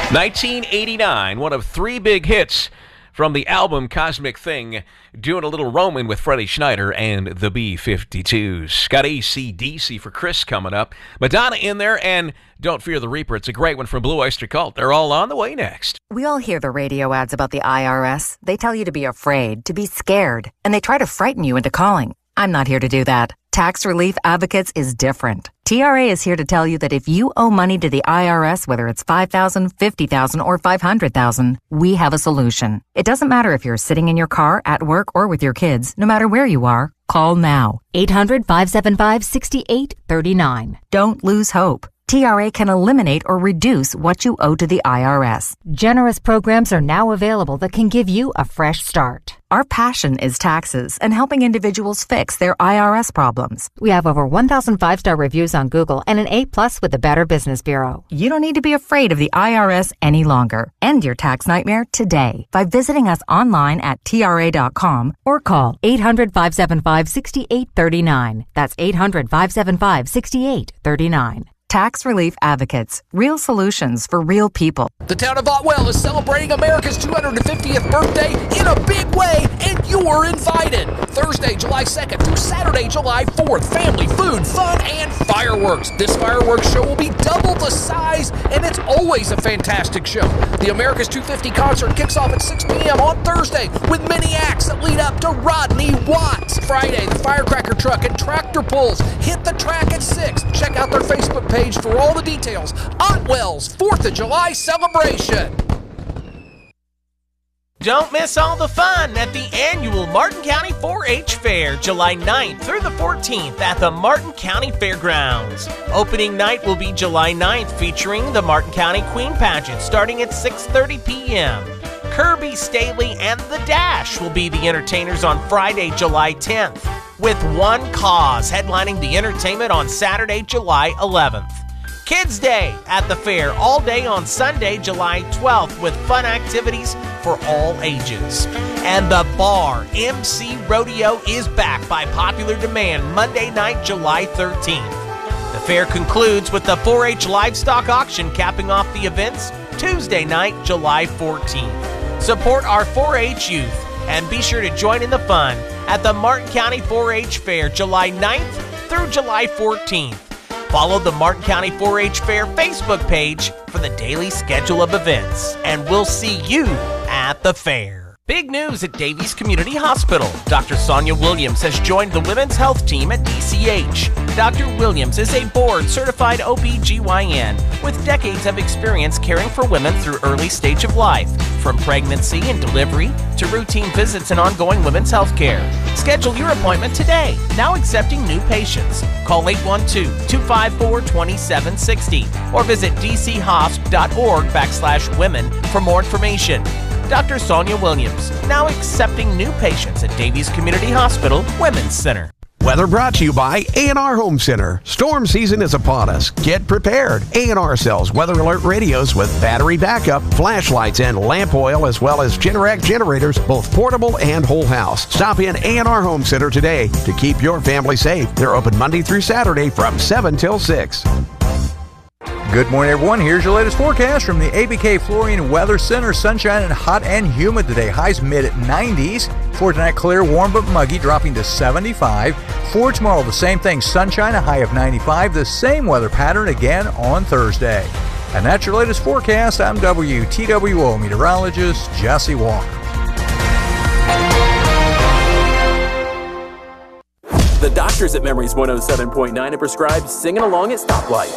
1989, one of three big hits from the album Cosmic Thing, doing a little roaming with Freddie Schneider and the B-52s. Got AC/DC for Chris coming up. Madonna in there, and Don't Fear the Reaper. It's a great one from Blue Oyster Cult. They're all on the way next. We all hear the radio ads about the IRS. They tell you to be afraid, to be scared, and they try to frighten you into calling. I'm not here to do that. Tax Relief Advocates is different. TRA is here to tell you that if you owe money to the IRS, whether it's $5,000, $50,000, or $500,000, we have a solution. It doesn't matter if you're sitting in your car, at work, or with your kids. No matter where you are, call now. 800-575-6839. Don't lose hope. TRA can eliminate or reduce what you owe to the IRS. Generous programs are now available that can give you a fresh start. Our passion is taxes and helping individuals fix their IRS problems. We have over 1,000 5-star reviews on Google and an A+ with the Better Business Bureau. You don't need to be afraid of the IRS any longer. End your tax nightmare today by visiting us online at TRA.com or call 800-575-6839. That's 800-575-6839. Tax Relief Advocates. Real solutions for real people. The town of Otwell is celebrating America's 250th birthday in a big way, and you're invited. Thursday, July 2nd through Saturday, July 4th. Family, food, fun, and fireworks. This fireworks show will be double the size, and it's always a fantastic show. The America's 250 concert kicks off at 6 p.m. on Thursday with many acts that lead up to Rodney Watts. Friday, the firecracker truck and tractor pulls hit the track at 6. Check out their Facebook page for all the details. Otwell's 4th of July celebration. Don't miss all the fun at the annual Martin County 4-H Fair, July 9th through the 14th at the Martin County Fairgrounds. Opening night will be July 9th, featuring the Martin County Queen Pageant starting at 6:30 p.m. Kirby Staley and The Dash will be the entertainers on Friday, July 10th, with One Cause headlining the entertainment on Saturday, July 11th. Kids Day at the fair all day on Sunday, July 12th, with fun activities for all ages. And the Bar MC Rodeo is back by popular demand Monday night, July 13th. The fair concludes with the 4-H livestock auction, capping off the events Tuesday night, July 14th. Support our 4-H youth and be sure to join in the fun at the Martin County 4-H Fair, July 9th through July 14th. Follow the Martin County 4-H Fair Facebook page for the daily schedule of events, and we'll see you at the fair. Big news at Davies Community Hospital. Dr. Sonia Williams has joined the women's health team at DCH. Dr. Williams is a board-certified OB/GYN with decades of experience caring for women through early stage of life, from pregnancy and delivery to routine visits and ongoing women's health care. Schedule your appointment today. Now accepting new patients. Call 812-254-2760 or visit dchosp.org/women for more information. Dr. Sonia Williams, now accepting new patients at Davies Community Hospital Women's Center. Weather brought to you by A&R Home Center. Storm season is upon us. Get prepared. A&R sells weather alert radios with battery backup, flashlights, and lamp oil, as well as Generac generators, both portable and whole house. Stop in A&R Home Center today to keep your family safe. They're open Monday through Saturday from 7 till 6. Good morning, everyone. Here's your latest forecast from the ABK Flooring Weather Center. Sunshine and hot and humid today. Highs mid-90s. For tonight, clear, warm but muggy, dropping to 75. For tomorrow, the same thing. Sunshine, a high of 95. The same weather pattern again on Thursday. And that's your latest forecast. I'm WTWO meteorologist Jesse Walker. The doctors at Memories 107.9 have prescribed Singing Along at Stoplight.